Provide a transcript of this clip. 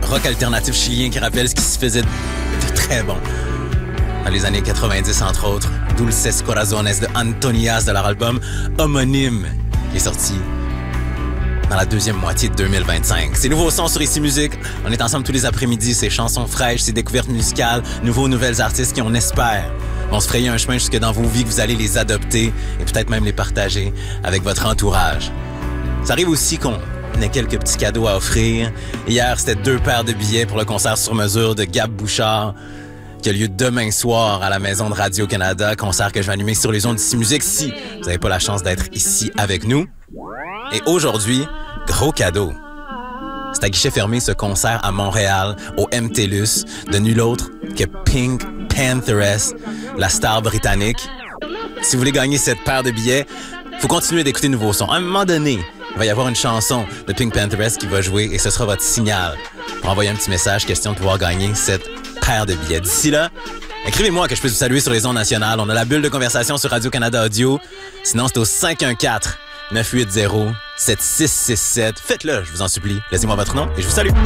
rock alternatif chilien qui rappelle ce qui se faisait de très bon. Dans les années 90, entre autres, Dulces Corazones de Antonias de leur album homonyme, qui est sorti dans la deuxième moitié de 2025. C'est Nouveau Son sur Ici Musique. On est ensemble tous les après-midi. Ces chansons fraîches, ces découvertes musicales, nouvelles artistes qui, on espère, vont se frayer un chemin jusque dans vos vies, que vous allez les adopter et peut-être même les partager avec votre entourage. Ça arrive aussi qu'on ait quelques petits cadeaux à offrir. Hier, c'était 2 paires de billets pour le concert sur mesure de Gab Bouchard, qui a lieu demain soir à la Maison de Radio-Canada, concert que je vais animer sur les ondes d'Ici Musique si vous n'avez pas la chance d'être ici avec nous. Et aujourd'hui, gros cadeau. C'est à guichet fermé ce concert à Montréal, au MTLUS, de nul autre que Pink Pantheress, la star britannique. Si vous voulez gagner cette paire de billets, faut continuer d'écouter Nouveau Son. À un moment donné, il va y avoir une chanson de Pink Pantheress qui va jouer et ce sera votre signal pour envoyer un petit message, question de pouvoir gagner cette paire de billets. D'ici là, écrivez-moi que je puisse vous saluer sur les ondes nationales. On a la bulle de conversation sur Radio-Canada Audio. Sinon, c'est au 514-980-7667. Faites-le, je vous en supplie. Laissez-moi votre nom et je vous salue.